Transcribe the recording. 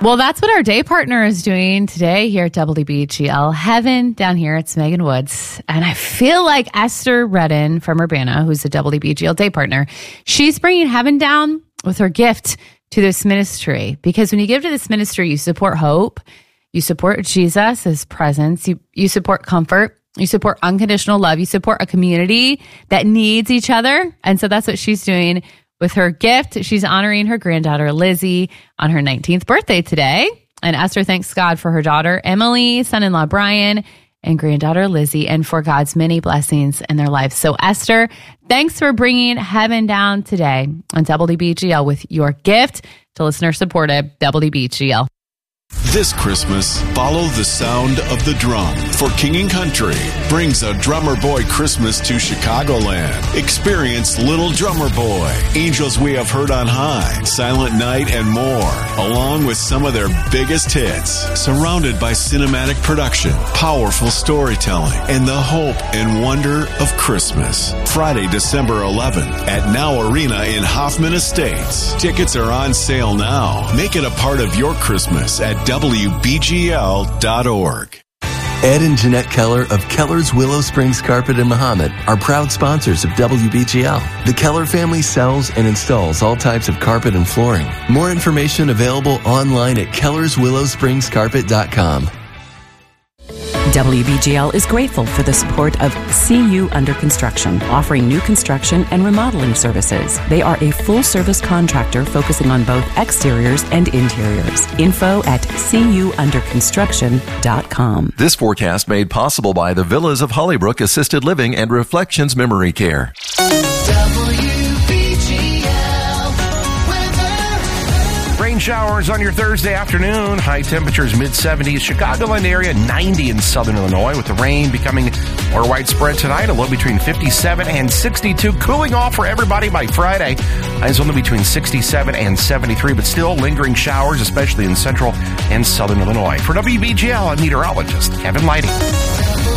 Well, that's what our day partner is doing today here at WBGL. Heaven down here. It's Megan Woods. And I feel like Esther Redden from Urbana, who's the WBGL day partner, she's bringing heaven down with her gift to this ministry. Because when you give to this ministry, you support hope, you support Jesus, his presence, you support comfort, you support unconditional love, you support a community that needs each other. And so that's what she's doing with her gift. She's honoring her granddaughter, Lizzie, on her 19th birthday today. And Esther thanks God for her daughter, Emily, son-in-law, Brian, and granddaughter, Lizzie, and for God's many blessings in their lives. So, Esther, thanks for bringing heaven down today on WBGL with your gift to listener-supported WBGL. This Christmas, follow the sound of the drum, for King & Country brings a Drummer Boy Christmas to Chicagoland. Experience Little Drummer Boy, Angels We Have Heard on High, Silent Night, and more, along with some of their biggest hits. Surrounded by cinematic production, powerful storytelling, and the hope and wonder of Christmas. Friday, December 11th at Now Arena in Hoffman Estates. Tickets are on sale now. Make it a part of your Christmas at WBGL.org. Ed and Jeanette Keller of Keller's Willow Springs Carpet in Mahomet are proud sponsors of WBGL. The Keller family sells and installs all types of carpet and flooring. More information available online at kellerswillowspringscarpet.com. WBGL is grateful for the support of CU Under Construction, offering new construction and remodeling services. They are a full-service contractor focusing on both exteriors and interiors. Info at cuunderconstruction.com. This forecast made possible by the Villas of Hollybrook Assisted Living and Reflections Memory Care. Rain showers on your Thursday afternoon. High temperatures mid-70s. Chicagoland area 90 in southern Illinois, with the rain becoming more widespread tonight. A low between 57 and 62. Cooling off for everybody by Friday. Highs only between 67 and 73, but still lingering showers, especially in central and southern Illinois. For WBGL, I'm meteorologist Kevin Lighting.